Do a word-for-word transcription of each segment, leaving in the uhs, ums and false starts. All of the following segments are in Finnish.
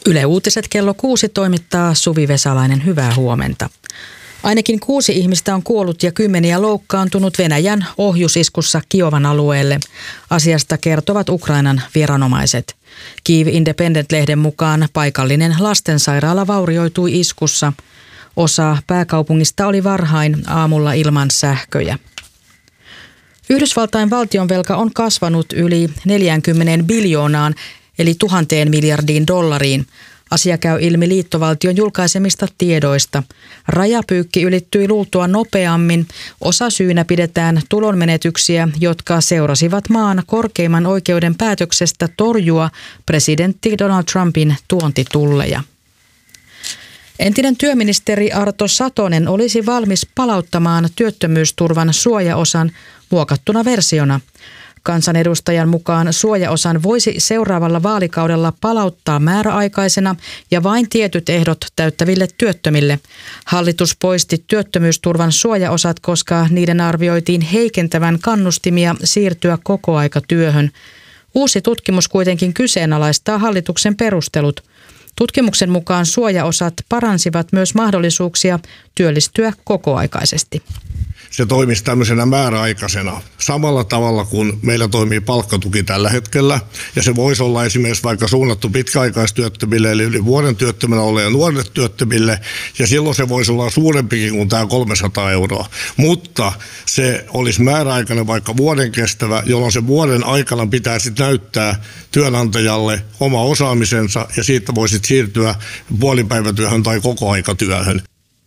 Yle Uutiset kello kuusi toimittaa Suvi Vesalainen. Hyvää huomenta. Ainakin kuusi ihmistä on kuollut ja kymmeniä loukkaantunut Venäjän ohjusiskussa Kiovan alueelle. Asiasta kertovat Ukrainan viranomaiset. Kyiv Independent-lehden mukaan paikallinen lastensairaala vaurioitui iskussa. Osa pääkaupungista oli varhain aamulla ilman sähköjä. Yhdysvaltain valtionvelka on kasvanut yli neljäänkymmeneen biljoonaan eli tuhanteen miljardiin dollariin. Asia käy ilmi liittovaltion julkaisemista tiedoista. Rajapyykki ylittyi luultua nopeammin. Osa syynä pidetään tulonmenetyksiä, jotka seurasivat maan korkeimman oikeuden päätöksestä torjua presidentti Donald Trumpin tuontitulleja. Entinen työministeri Arto Satonen olisi valmis palauttamaan työttömyysturvan suojaosan muokattuna versiona. Kansanedustajan mukaan suojaosan voisi seuraavalla vaalikaudella palauttaa määräaikaisena ja vain tietyt ehdot täyttäville työttömille. Hallitus poisti työttömyysturvan suojaosat, koska niiden arvioitiin heikentävän kannustimia siirtyä kokoaikatyöhön. Uusi tutkimus kuitenkin kyseenalaistaa hallituksen perustelut. Tutkimuksen mukaan suojaosat paransivat myös mahdollisuuksia työllistyä kokoaikaisesti. Se toimisi tämmöisenä määräaikaisena samalla tavalla kuin meillä toimii palkkatuki tällä hetkellä. Ja se voisi olla esimerkiksi vaikka suunnattu pitkäaikaistyöttömille eli yli vuoden työttömänä olleille nuorille työttömille. Ja silloin se voisi olla suurempikin kuin tämä kolmesataa euroa. Mutta se olisi määräaikainen vaikka vuoden kestävä, jolloin se vuoden aikana pitäisi näyttää työnantajalle oma osaamisensa ja siitä voisit siirtyä puolipäivätyöhön tai kokoaikatyöhön.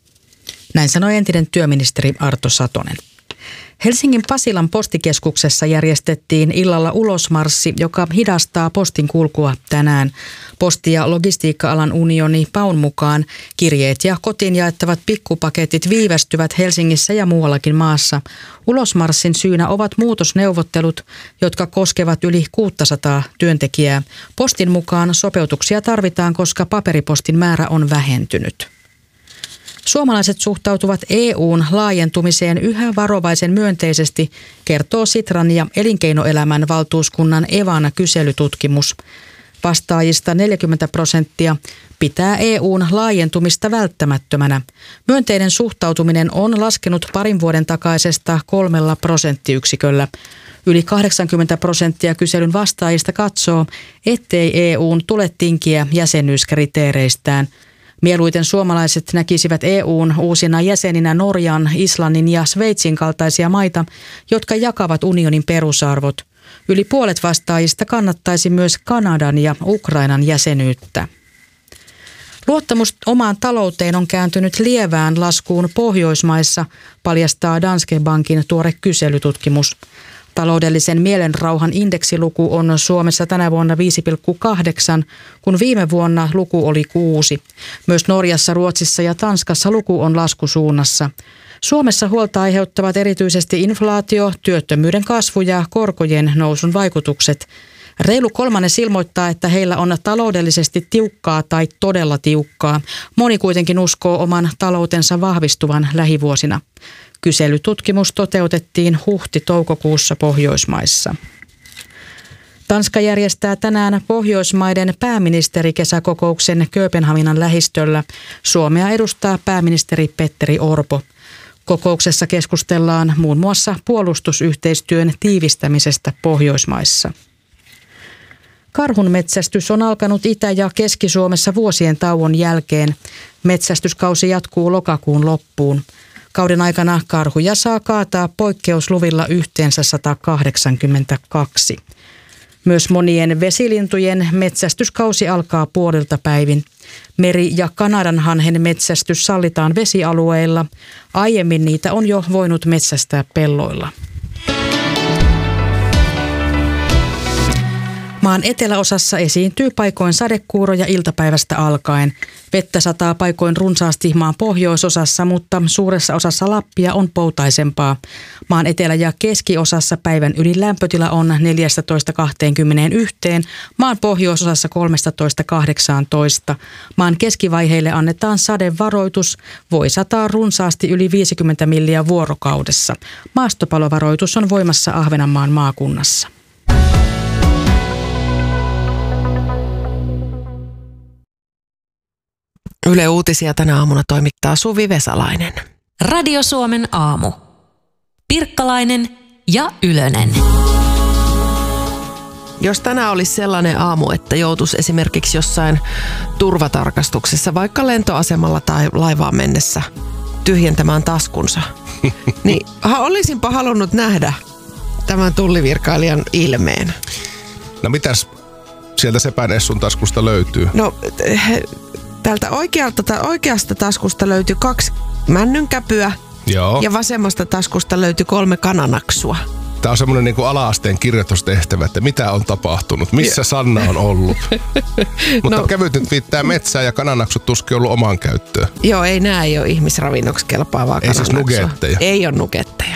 Näin sanoi entinen työministeri Arto Satonen. Helsingin Pasilan postikeskuksessa järjestettiin illalla ulosmarssi, joka hidastaa postin kulkua tänään. Posti- ja logistiikka-alan unioni Paun mukaan kirjeet ja kotiin jaettavat pikkupaketit viivästyvät Helsingissä ja muuallakin maassa. Ulosmarssin syynä ovat muutosneuvottelut, jotka koskevat yli kuusisataa työntekijää. Postin mukaan sopeutuksia tarvitaan, koska paperipostin määrä on vähentynyt. Suomalaiset suhtautuvat E U:n laajentumiseen yhä varovaisen myönteisesti, kertoo Sitran ja elinkeinoelämän valtuuskunnan Evan kyselytutkimus. Vastaajista neljäkymmentä prosenttia pitää E U:n laajentumista välttämättömänä. Myönteinen suhtautuminen on laskenut parin vuoden takaisesta kolmella prosenttiyksiköllä. Yli kahdeksankymmentä prosenttia kyselyn vastaajista katsoo, ettei E U:n tule tinkiä jäsenyyskriteereistään. Mieluiten suomalaiset näkisivät E U:n uusina jäseninä Norjan, Islannin ja Sveitsin kaltaisia maita, jotka jakavat unionin perusarvot. Yli puolet vastaajista kannattaisi myös Kanadan ja Ukrainan jäsenyyttä. Luottamus omaan talouteen on kääntynyt lievään laskuun Pohjoismaissa, paljastaa Danske Bankin tuore kyselytutkimus. Taloudellisen mielenrauhan indeksiluku on Suomessa tänä vuonna viisi pilkku kahdeksan, kun viime vuonna luku oli kuusi. Myös Norjassa, Ruotsissa ja Tanskassa luku on laskusuunnassa. Suomessa huolta aiheuttavat erityisesti inflaatio, työttömyyden kasvu ja korkojen nousun vaikutukset. Reilu kolmannes ilmoittaa, että heillä on taloudellisesti tiukkaa tai todella tiukkaa. Moni kuitenkin uskoo oman taloutensa vahvistuvan lähivuosina. Kyselytutkimus toteutettiin huhti-toukokuussa Pohjoismaissa. Tanska järjestää tänään Pohjoismaiden pääministerikesäkokouksen Kööpenhaminan lähistöllä. Suomea edustaa pääministeri Petteri Orpo. Kokouksessa keskustellaan muun muassa puolustusyhteistyön tiivistämisestä Pohjoismaissa. Karhunmetsästys on alkanut Itä- ja Keski-Suomessa vuosien tauon jälkeen. Metsästyskausi jatkuu lokakuun loppuun. Kauden aikana karhuja saa kaataa poikkeusluvilla yhteensä sata kahdeksankymmentäkaksi. Myös monien vesilintujen metsästyskausi alkaa puolilta päivin. Meri- ja kanadanhanhen metsästys sallitaan vesialueilla. Aiemmin niitä on jo voinut metsästää pelloilla. Maan eteläosassa esiintyy paikoin sadekuuroja iltapäivästä alkaen. Vettä sataa paikoin runsaasti maan pohjoisosassa, mutta suuressa osassa Lappia on poutaisempaa. Maan etelä- ja keskiosassa päivän ylin lämpötila on neljätoista kaksikymmentäyksi, maan pohjoisosassa kolmetoista kahdeksantoista. Maan keskivaiheille annetaan sadevaroitus, voi sataa runsaasti yli viisikymmentä milliä vuorokaudessa. Maastopalovaroitus on voimassa Ahvenanmaan maakunnassa. Yle Uutisia tänä aamuna toimittaa Suvi Vesalainen. Radio Suomen aamu. Pirkkalainen ja Ylönen. Jos tänään olisi sellainen aamu, että joutuisi esimerkiksi jossain turvatarkastuksessa, vaikka lentoasemalla tai laivaan mennessä, tyhjentämään taskunsa, niin olisinpa halunnut nähdä tämän tullivirkailijan ilmeen. No mitäs sieltä Sepän Essun taskusta löytyy? No tältä oikealta, oikeasta taskusta löytyy kaksi männynkäpyä. Joo. Ja vasemmasta taskusta löytyi kolme kananaksua. Tämä on semmoinen niin kuin ala-asteen kirjoitustehtävä, että mitä on tapahtunut, missä Sanna on ollut. Mutta no, kävyt nyt viittää metsää ja kananaksut tuskin ollut omaan käyttöön. Joo, ei nämä ei ole ihmisravinnoksi kelpaavaa kananaksua. Ei siis nugetteja. Ei ole nugetteja.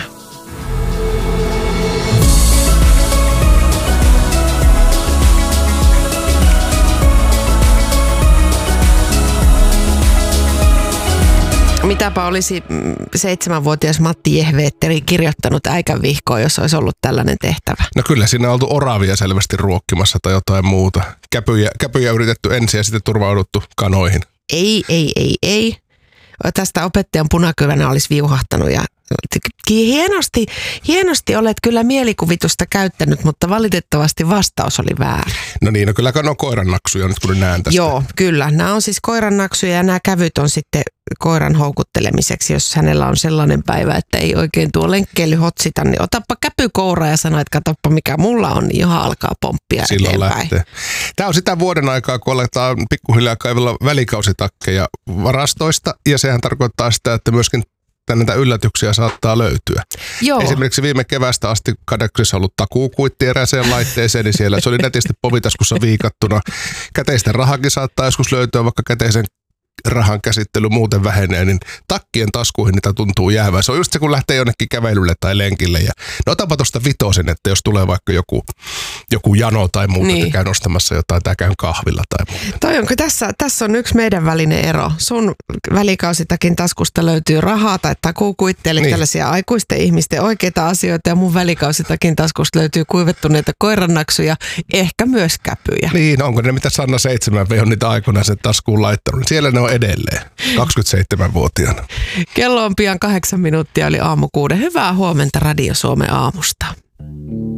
Mitäpä olisi seitsemänvuotias Matti Jehveetteri kirjoittanut äikän vihkoon, jos olisi ollut tällainen tehtävä? No kyllä siinä on oltu oravia selvästi ruokkimassa tai jotain muuta. Käpyjä, käpyjä yritetty ensin ja sitten turvauduttu kanoihin. Ei, ei, ei, ei. Tästä opettajan punakyvänä olisi viuhahtanut ja hienosti, hienosti olet kyllä mielikuvitusta käyttänyt, mutta valitettavasti vastaus oli väärä. No niin, no kyllä on koirannaksuja nyt kun näen tästä. Joo, kyllä. Nämä on siis koirannaksuja ja nämä kävyt on sitten koiran houkuttelemiseksi, jos hänellä on sellainen päivä, että ei oikein tuo lenkkeily hotsita, niin otappa käpykoura ja sano, että katsoppa mikä mulla on, niin johon alkaa pomppia silloin eteenpäin. Lähtee. Tämä on sitä vuoden aikaa, kun aletaan pikkuhiljaa kaivella välikausitakkeja varastoista ja sehän tarkoittaa sitä, että myöskin näitä yllätyksiä saattaa löytyä. Joo. Esimerkiksi viime keväästä asti Kadeksissa ollut takuukuitti erääseen laitteeseen, niin siellä se oli netisti povitaskussa viikattuna. Käteisten rahakin saattaa joskus löytyä, vaikka käteisen rahan käsittely muuten vähenee, niin takkien taskuihin niitä tuntuu jäävää. Se on just se, kun lähtee jonnekin kävelylle tai lenkille. Ja no otapa tuosta vitosen, että jos tulee vaikka joku, joku jano tai muuta, niin. että käy nostamassa jotain tai käyn kahvilla tai muuta. Toi onko tässä, tässä on yksi meidän välinen ero. Sun välikausitakin taskusta löytyy rahaa tai takuukuitteja, eli niin. tällaisia aikuisten ihmisten oikeita asioita, ja mun välikausitakin taskusta löytyy kuivettuneita koirannaksuja, ehkä myös käpyjä. Niin, onko ne mitä Sanna seitsemän on niitä aikoinaan sen taskuun laittanut? Siellä ne on edelleen, kaksikymmentäseitsemänvuotiaana. Kello on pian kahdeksan minuuttia, eli aamu kuuden. Hyvää huomenta Radio Suomen aamusta.